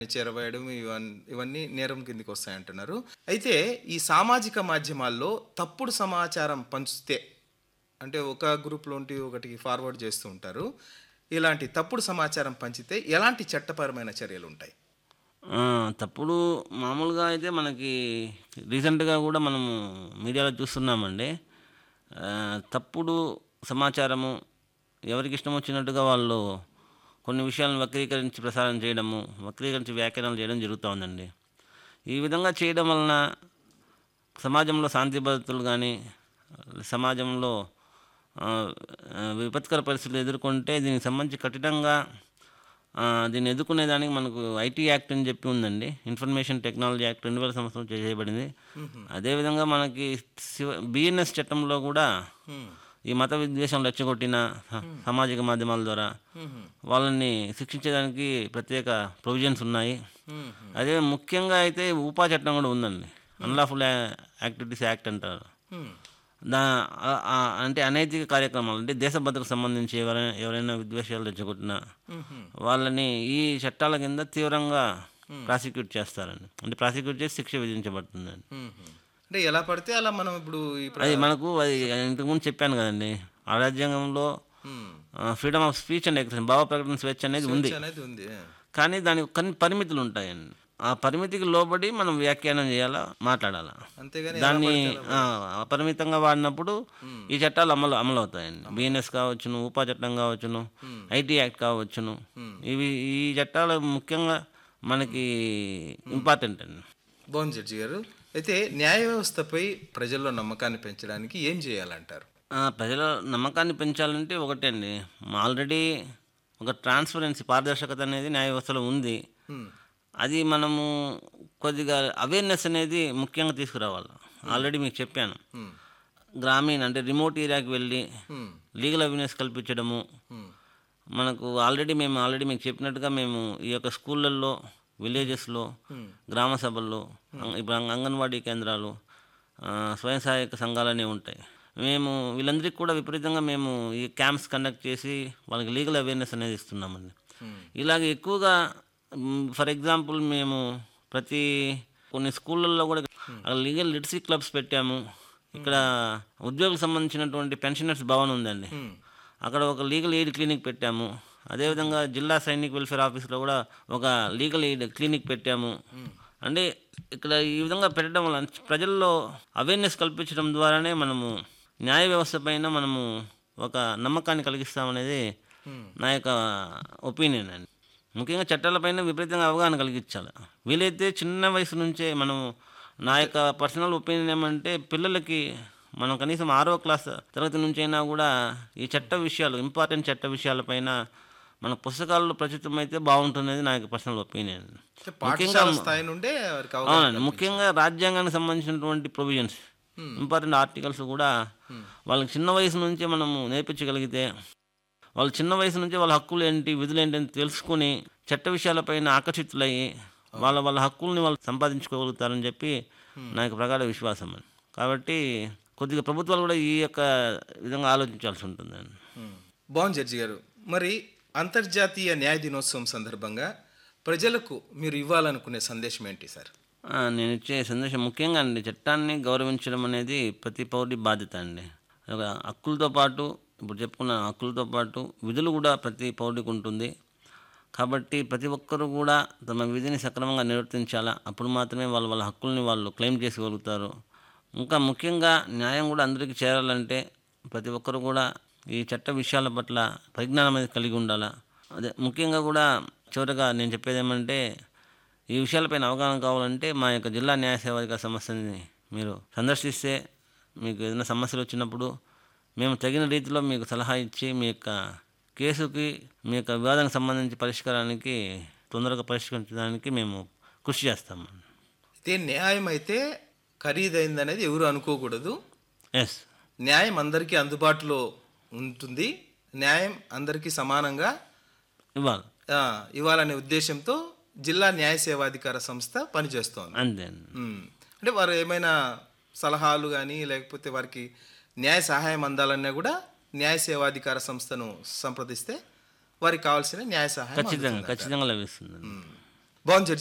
చేరవేయడం ఇవన్నీ నేరం కిందకి వస్తాయంటున్నారు. అయితే ఈ సామాజిక మాధ్యమాల్లో తప్పుడు సమాచారం పంచితే అంటే ఒక గ్రూప్‌లో ఉండి ఒకటికి ఫార్వర్డ్ చేస్తూ ఉంటారు. ఇలాంటి తప్పుడు సమాచారం పంచితే ఎలాంటి చట్టపరమైన చర్యలుంటాయి? ఆ! తప్పుడు మామూలుగా అయితే మనకి రీసెంట్‌గా గూడా మనము మీడియాలో చూస్తున్నామండి. తప్పుడు సమాచారము ఎవరికిష్టం వచ్చినట్టుగా వాళ్ళు కొన్ని విషయాలను వక్రీకరించి ప్రసారం చేయడము, వక్రీకరించి వ్యాఖ్యానాలు చేయడం జరుగుతా ఉందండి. ఈ విధంగా చేయడం వలన సమాజంలో శాంతి భద్రతలు గానీ, సమాజంలో ఆహ్, విపత్కర పరిస్థితులు ఎదుర్కొంటే దీనికి సంబంధించి కఠినంగా దీన్ని ఎదుర్కొనేదానికి మనకు ఐటీ యాక్ట్ అని చెప్పి ఉందండి. ఇన్ఫర్మేషన్ టెక్నాలజీ యాక్ట్ 2000 సంవత్సరం చేయబడింది. హుహు. అదేవిధంగా మనకి బిఎన్ఎస్ చట్టంలో కూడా హ్మ్. ఈ మత విద్వేషం రెచ్చగొట్టిన సామాజిక మాధ్యమాల ద్వారా హుహు. వాళ్ళని శిక్షించడానికి ప్రత్యేక ప్రొవిజన్స్ ఉన్నాయి. హుహు. అదే ముఖ్యంగా అయితే ఊపా చట్టం కూడా ఉందండి. అన్‌లాఫుల్ యాక్టివిటీస్ యాక్ట్ అంటారు. హ్మ్. దా అంటే అనైతిక కార్యక్రమాలు అంటే దేశ భద్రతకు సంబంధించి ఎవరైనా విద్వేషాలు రెచ్చగొట్టినా హుహు. వాళ్ళని ఈ చట్టాల కింద తీవ్రంగా హ్మ్. ప్రాసిక్యూట్ చేస్తారండి. అంటే ప్రాసిక్యూట్ చేసి శిక్ష విధించబడుతుందండి. హుహు. అంటే ఎలా పడితే అలా మనం ఇప్పుడు అది మనకు అది ఇంతకుముందు చెప్పాను కదండీ! ఆ రాజ్యాంగంలో హ్మ్. Freedom of speech and expression భావ ప్రకటన స్వేచ్ఛ అనేది స్వేచ్ఛ ఉంది. అనేది ఉంది. కానీ దానికి కొన్ని పరిమితులుంటాయండి. ఆ పరిమితికి లోబడి మనం వ్యాఖ్యానం చేయాలా, మాట్లాడాలా. అంతేగాని ఎలా దాన్ని పడితే అలా వాడకూడదు. అపరిమితంగా వాడినప్పుడు హ్మ్. ఈ చట్టాలు అమలవుతాయండి. అమలు. బిఎన్ఎస్ కావచ్చును, ఊపా చట్టం కావచ్చును, హ్మ్. ఐటీ యాక్ట్ కావచ్చును. హ్మ్. ఈ చట్టాలు ముఖ్యంగా మనకి ఇంపార్టెంట్ అండి. బావుంది జడ్జి గారు. అయితే న్యాయ వ్యవస్థపై ప్రజల్లో నమ్మకాన్ని పెంచడానికి ఏం చేయాలంటారు? ప్రజల నమ్మకాన్ని పెంచాలంటే ఒకటే అండి. ఆల్రెడీ ఒక ట్రాన్స్‌పరెన్సీ పారదర్శకత అనేది న్యాయ వ్యవస్థలో ఉంది. హ్మ్. అది మనము కొద్దిగా అవేర్‌నెస్ అనేది ముఖ్యంగా తీసుకురావాలి. హ్మ్. ఆల్రెడీ మీకు చెప్పాను. హ్మ్. గ్రామీణ అంటే రిమోట్ ఏరియాకి వెళ్ళి హ్మ్. Legal awareness కల్పించడము. హ్మ్. మనకు ఆల్రెడీ మీకు చెప్పినట్టుగా మేము ఈ యొక్క స్కూళ్ళల్లో, విలేజెస్‌లో, హ్మ్. గ్రామ సభల్లో, ఇప్పుడు అంగన్వాడీ కేంద్రాలు, స్వయం సహాయక సంఘాలనేవి ఉంటాయి. మేము వీళ్ళందరికీ కూడా విపరీతంగా మేము ఈ క్యాంప్స్ కండక్ట్ చేసి వాళ్ళకి లీగల్ అవేర్‌నెస్ అనేది ఇస్తున్నామండి. హ్మ్. ఇలాగ ఎక్కువగా ఫర్ ఎగ్జాంపుల్ మేము ప్రతి కొన్ని స్కూళ్ళల్లో కూడా లీగల్ లిటరసీ క్లబ్స్ పెట్టాము. ఇక్కడ ఉద్యోగులకు సంబంధించినటువంటి పెన్షనర్స్ భవన్ ఉందండి. హ్మ్. అక్కడ ఒక లీగల్ ఎయిడ్ క్లినిక్ పెట్టాము. అదేవిధంగా జిల్లా సైనిక్ వెల్ఫేర్ ఆఫీస్‌లో కూడా ఒక లీగల్ ఎయిడ్ క్లినిక్ పెట్టాము. హ్మ్. అంటే ఇక్కడ ఈ విధంగా పెట్టడం వల్ల ప్రజల్లో అవేర్‌నెస్ కల్పించడం ద్వారానే మనము న్యాయ వ్యవస్థ పైన మనము ఒక నమ్మకాన్ని కలిగిస్తామనేది హ్మ్. నా యొక్క ఒపీనియన్ అండి. ముఖ్యంగా చట్టాలపైన విపరీతంగా అవగాహన కలిగించాలి. వీలైతే చిన్న వయసు నుంచే మనం నా అంటే యొక్క పర్సనల్ ఒపీనియన్ ఏమంటే పిల్లలకి మనం కనీసం 6వ క్లాస్ తరగతి నుంచైనా కూడా ఈ చట్ట విషయాలు ఇంపార్టెంట్ చట్ట విషయాలపైన మన పుస్తకాల్లో ప్రచురితమైతే బాగుంటుందనేది నా యొక్క పర్సనల్ ఒపీనియన్. అంటే ముఖ్యంగా పాఠశాల స్థాయి నుండే వారికి అవగాహన అవునండి. ముఖ్యంగా కల్పించాలి. రాజ్యాంగానికి సంబంధించినటువంటి ప్రొవిజన్స్, హ్మ్. ఇంపార్టెంట్ ఆర్టికల్స్ కూడా హ్మ్. వాళ్ళకి చిన్న వయసు నుంచే మనము నేర్పించగలిగితే, వాళ్ళు చిన్న వయసు నుంచే వాళ్ళ హక్కులేంటి, విధులేంటి అని తెలుసుకొని, చట్ట విషయాలపైన ఆకర్షితులయ్యి, అవును. వాళ్ళ వాళ్ళ హక్కుల్ని వాళ్ళు సంపాదించుకోగలుగుతారని చెప్పి హ్మ్. నా యొక్క ప్రగాఢ విశ్వాసం అండి. కాబట్టి కొద్దిగా ప్రభుత్వాలు కూడా ఈ యొక్క విధంగా ఆలోచించాల్సి ఉంటుందండి. హ్మ్. బావుంది జడ్జి గారు. మరి అంతర్జాతీయ న్యాయ దినోత్సవం సందర్భంగా ప్రజలకు మీరు ఇవ్వాలనుకునే సందేశం ఏంటి సార్? నేనిచ్చే సందేశం ముఖ్యంగా అండి చట్టాన్ని గౌరవించడం అనేది ప్రతి పౌరుడి బాధ్యత అండి. ఒక హక్కులతో పాటు ఇప్పుడు చెప్పుకున్న హక్కులతో పాటు విధులు కూడా ప్రతి పౌరుడికి ఉంటుంది. కాబట్టి ప్రతి ఒక్కరు కూడా తమ విధిని సక్రమంగా నిర్వర్తించాలా. అప్పుడు మాత్రమే వాళ్ళ వాళ్ళ హక్కుల్ని వాళ్ళు క్లెయిమ్ చేసుకోగలుగుతారు. ఇంకా ముఖ్యంగా న్యాయం కూడా అందరికీ చేరాలంటే ప్రతి ఒక్కరు కూడా ఈ చట్ట విషయాల పట్ల పరిజ్ఞానం అనేది కలిగి ఉండాలా. అదే ముఖ్యంగా కూడా చివరగా నేను చెప్పేదేమంటే ఈ విషయాలపైన అవగాహన కావాలంటే మా యొక్క జిల్లా న్యాయ సేవాధికార సంస్థని మీరు సందర్శిస్తే మీకు ఏదైనా సమస్యలు వచ్చినప్పుడు మేము తగిన రీతిలో మీకు సలహా ఇచ్చి మీ యొక్క కేసుకి మీ యొక్క వివాదానికి సంబంధించి పరిష్కారానికి తొందరగా పరిష్కరించడానికి మేము కృషి చేస్తాము. అయితే న్యాయం అయితే ఖరీదైందనేది ఎవరు అనుకోకూడదు. ఎస్. న్యాయం అందరికీ అందుబాటులో ఉంటుంది. న్యాయం అందరికీ సమానంగా ఇవ్వాలి. ఇవ్వాలనే ఉద్దేశ్యంతో జిల్లా న్యాయ సేవాధికార సంస్థ పనిచేస్తోంది. అంతే అండి. హ్మ్. అంటే వారు ఏమైనా సలహాలు గానీ, లేకపోతే వారికి న్యాయ సహాయం అందాలన్నా గూడా న్యాయ సేవాధికార సంస్థను సంప్రదిస్తే వారికి కావాల్సిన న్యాయ సహాయం ఖచ్చితంగా అందుతుందంటారు. ఖచ్చితంగా లభిస్తుందండి. హ్మ్. బాగుంది